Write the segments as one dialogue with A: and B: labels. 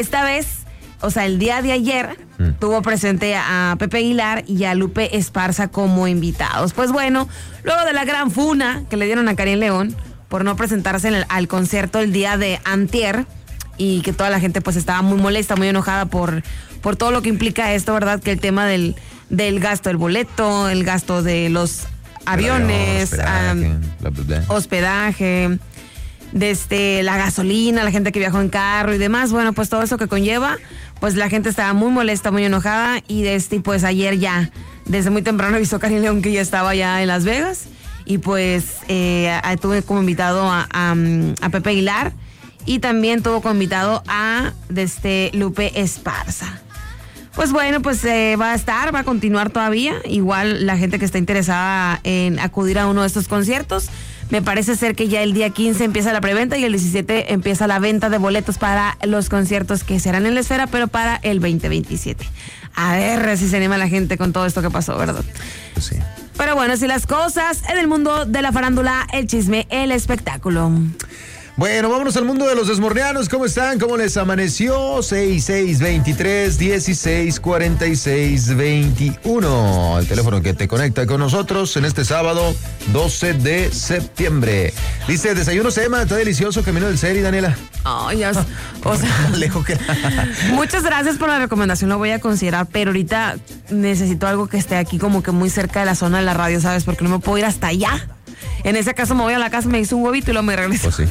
A: esta vez, o sea, el día de ayer, tuvo presente a Pepe Aguilar y a Lupe Esparza como invitados. Pues bueno, luego de la gran funa que le dieron a Karim León por no presentarse al concierto el día de antier, y que toda la gente pues estaba muy molesta, muy enojada por todo lo que implica esto, ¿verdad? Que el tema del gasto del boleto, el gasto de los aviones, hospedaje, la gasolina, la gente que viajó en carro y demás, bueno, pues todo eso que conlleva, pues la gente estaba muy molesta, muy enojada, y pues ayer ya, desde muy temprano avisó Karim León que ya estaba ya en Las Vegas, y pues tuve como invitado a Pepe Aguilar, y también tuvo como invitado a Lupe Esparza. Pues bueno, pues va a continuar todavía. Igual la gente que está interesada en acudir a uno de estos conciertos, me parece ser que ya el día 15 empieza la preventa y el 17 empieza la venta de boletos para los conciertos que serán en la Esfera, pero para el 2027. A ver si se anima la gente con todo esto que pasó, ¿verdad?
B: Pues sí.
A: Pero bueno, así las cosas en el mundo de la farándula, el chisme, el espectáculo.
B: Bueno, vámonos al mundo de los desmornianos. ¿Cómo están? ¿Cómo les amaneció? 6623-1646-21. El teléfono que te conecta con nosotros en este sábado 12 de septiembre. Dice, desayuno Sema, está delicioso, camino del Seri, Daniela.
A: Oh, ya, o sea,
B: lejos que...
A: Muchas gracias por la recomendación, lo voy a considerar, pero ahorita necesito algo que esté aquí como que muy cerca de la zona de la radio, ¿sabes? Porque no me puedo ir hasta allá. En ese caso me voy a la casa, me hice un huevito y luego me regreso.
B: Pues sí.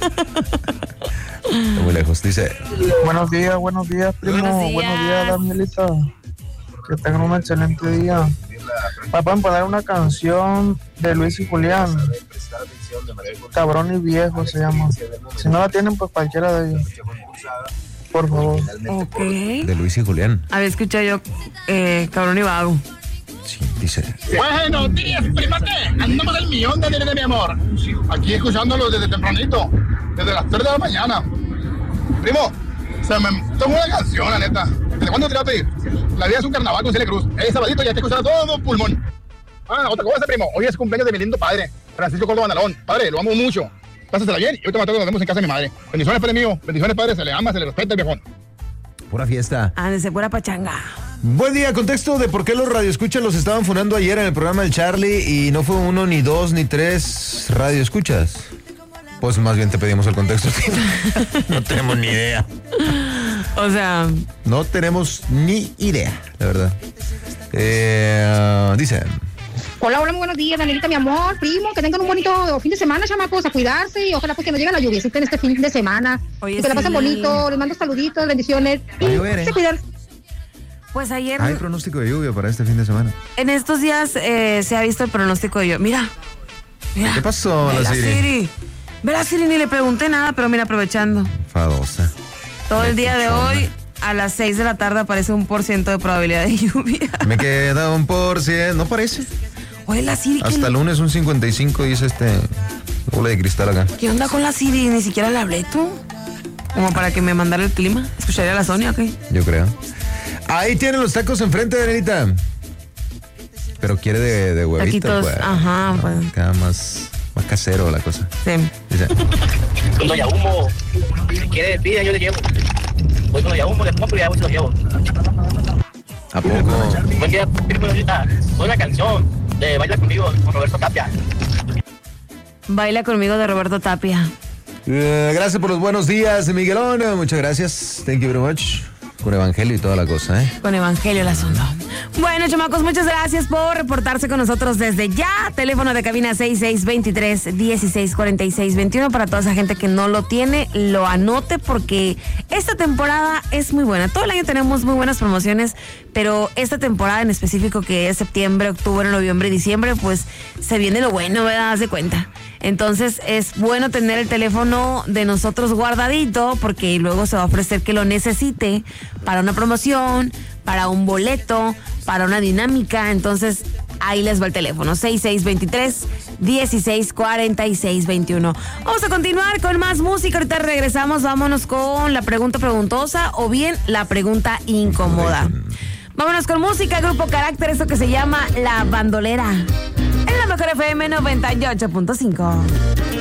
B: Está muy lejos. Dice,
C: buenos días, primo. Buenos días, Danielita. Que tengan un excelente día. Me pueden poner una canción de Luis y Julián. Cabrón y Viejo se llama. Si no la tienen, pues cualquiera de ellos. Por favor.
A: Ok.
B: De Luis y Julián.
A: Había escuchado yo Cabrón y Vago.
B: Sí, dice.
D: Buenos días, primate. Andamos al millón de mi amor. Aquí escuchándolo desde tempranito, desde las 3 de la mañana. Primo, se me tomó una canción, la neta. ¿Desde cuándo te la voy a pedir? La vida es un carnaval con Celia Cruz. El sabadito ya te escuchando todo pulmón. Otra cosa, primo. Hoy es cumpleaños de mi lindo padre, Francisco Córdoba Nalón. Padre, lo amo mucho. Pásatela bien y ahorita nos vemos en casa de mi madre. Bendiciones, padre mío. Bendiciones, padre. Se le ama, se le respeta el viejón.
B: Pura fiesta.
A: Ándese, pura pachanga.
B: Buen día, contexto de por qué los radioescuchas los estaban funando ayer en el programa del Charlie y no fue 1, ni 2, ni 3 radioescuchas. Pues más bien te pedimos el contexto. No tenemos ni idea.
A: O sea...
B: No tenemos ni idea, la verdad. Dice...
E: Hola, muy buenos días, Danielita, mi amor, primo, que tengan un bonito fin de semana, chamacos, a cuidarse y ojalá pues que no llegue la lluviecita en este fin de semana.
A: Oye,
E: y que la pasen bonito, les mando saluditos, bendiciones.
B: Va a llover,
E: se cuidan.
A: Pues ayer...
B: Hay pronóstico de lluvia para este fin de semana.
A: En estos días se ha visto el pronóstico de lluvia. Mira.
B: ¿Qué pasó, la Siri?
A: Ve la Siri, ni le pregunté nada, pero mira, aprovechando.
B: Fadosa.
A: Todo el día de hoy, a las 6 de la tarde, aparece 1% de probabilidad de lluvia.
B: Me queda 1%, ¿no parece?
A: Oye, la Siri...
B: Hasta el lunes un 55 dice bola de cristal acá.
A: ¿Qué onda con la Siri? Ni siquiera le hablé tú. Como para que me mandara el clima. ¿Escucharía a la Sonia o qué?
B: Yo creo. Ahí tienen los tacos enfrente, Danielita. Pero quiere de huevito,
A: taquitos,
B: pues.
A: Ajá,
B: no,
A: pues.
B: Queda más casero la cosa.
A: Sí.
B: Dice.
F: Con Doña Humo, si quiere pida, yo le llevo. Voy con Doña Humo, le compro y ya voy, se lo llevo.
B: ¿A poco?
F: Buen día, primo, una canción de Baila Conmigo con Roberto Tapia.
A: Baila conmigo de Roberto Tapia.
B: Gracias por los buenos días, Miguelón. Muchas gracias. Thank you very much. Con Evangelio y toda la cosa, ¿eh?
A: Con Evangelio el asunto. Bueno, chamacos, muchas gracias por reportarse con nosotros desde ya. Teléfono de cabina 6623-1646-21. Para toda esa gente que no lo tiene, lo anote porque esta temporada es muy buena. Todo el año tenemos muy buenas promociones, pero esta temporada en específico, que es septiembre, octubre, noviembre y diciembre, pues se viene lo bueno, ¿verdad? Haz de cuenta. Entonces es bueno tener el teléfono de nosotros guardadito porque luego se va a ofrecer que lo necesite para una promoción, para un boleto, para una dinámica. Entonces ahí les va el teléfono 6623-1646-21. Vamos a continuar con más música. Ahorita regresamos, vámonos con la pregunta preguntosa o bien la pregunta incómoda. Vámonos con música, Grupo Carácter, esto que se llama La Bandolera. En la Mejor FM 98.5.